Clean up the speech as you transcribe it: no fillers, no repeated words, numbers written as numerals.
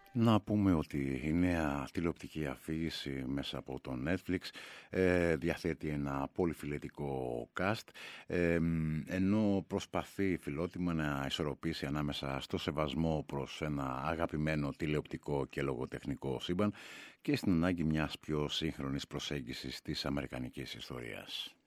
Να πούμε ότι η νέα τηλεοπτική αφήγηση μέσα από το Netflix διαθέτει ένα πολυφιλετικό cast, ενώ προσπαθεί φιλότιμα να ισορροπήσει ανάμεσα στο σεβασμό προς ένα αγαπημένο τηλεοπτικό και λογοτεχνικό σύμπαν και στην ανάγκη μιας πιο σύγχρονης προσέγγισης της αμερικανικής ιστορίας.